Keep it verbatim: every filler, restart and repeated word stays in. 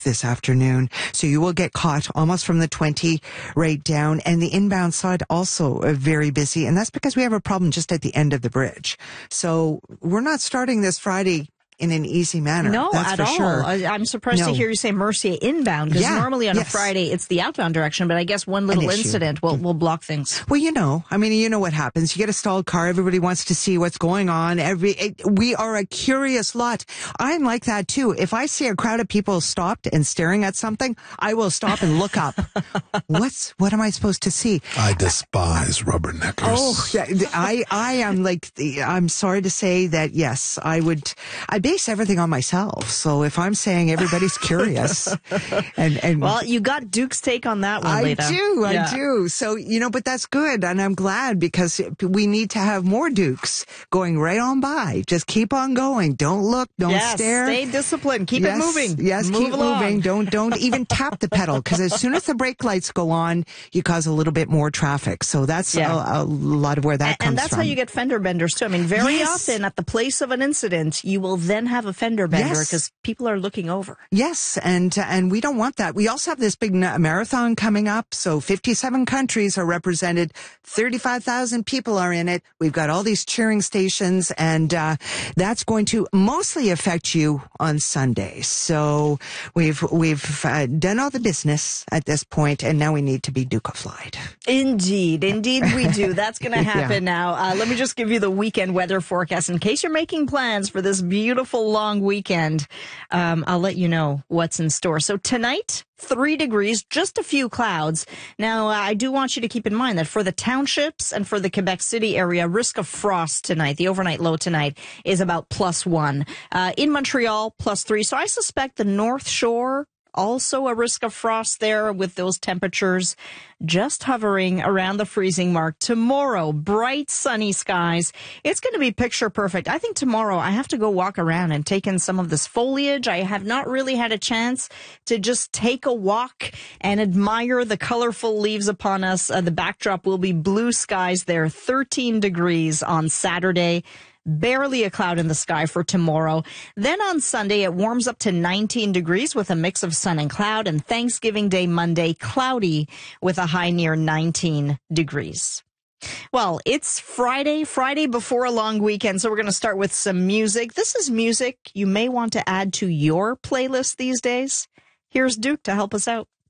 this afternoon. So you will get caught almost from the twenty right down. And the inbound side also uh, very busy. And that's because we have a problem just at the end of the bridge. So we're not starting this Friday in an easy manner. No, that's at for all. Sure. I, I'm surprised no. to hear you say Mercier inbound, because yeah, normally on yes. a Friday it's the outbound direction, but I guess one little incident will, will block things. Well, you know, I mean, you know what happens. You get a stalled car. Everybody wants to see what's going on. Every it, We are a curious lot. I'm like that too. If I see a crowd of people stopped and staring at something, I will stop and look up. What's What am I supposed to see? I despise rubberneckers. Oh, yeah, I, I am like, the, I'm sorry to say that, yes, I would, I base everything on myself. So if I'm saying everybody's curious and, and well, you got Duke's take on that one, I Leda. do, I yeah. do. So, you know, but that's good. And I'm glad, because we need to have more Dukes going right on by. Just keep on going. Don't look, don't yes, stare. Stay disciplined. Keep yes, it moving. Yes, Move keep along. moving. Don't, don't even tap the pedal, because as soon as the brake lights go on, you cause a little bit more traffic. So that's yeah. a, a lot of where that and, comes from. And that's from. how you get fender benders too. I mean, very yes. often at the place of an incident, you will then have a fender bender because yes. people are looking over. Yes, and uh, and we don't want that. We also have this big marathon coming up. So fifty-seven countries are represented. thirty-five thousand people are in it. We've got all these cheering stations, and uh, that's going to mostly affect you on Sunday. So we've we've uh, done all the business at this point, and now we need to be Duke-ified. Indeed, indeed we do. That's going to happen yeah. now. Uh, let me just give you the weekend weather forecast in case you're making plans for this beautiful long weekend. Um, I'll let you know what's in store. So tonight, three degrees, just a few clouds. Now, uh, I do want you to keep in mind that for the townships and for the Quebec City area, risk of frost tonight, the overnight low tonight is about plus one. Uh, in Montreal, plus three. So I suspect the North Shore, also a risk of frost there with those temperatures just hovering around the freezing mark. Tomorrow, bright sunny skies. It's going to be picture perfect. I think tomorrow I have to go walk around and take in some of this foliage. I have not really had a chance to just take a walk and admire the colorful leaves upon us. Uh, the backdrop will be blue skies there, thirteen degrees on Saturday. Barely a cloud in the sky for tomorrow. Then on Sunday, it warms up to nineteen degrees with a mix of sun and cloud. And Thanksgiving Day, Monday, cloudy with a high near nineteen degrees. Well, it's Friday, Friday before a long weekend, so we're going to start with some music. This is music you may want to add to your playlist these days. Here's Duke to help us out.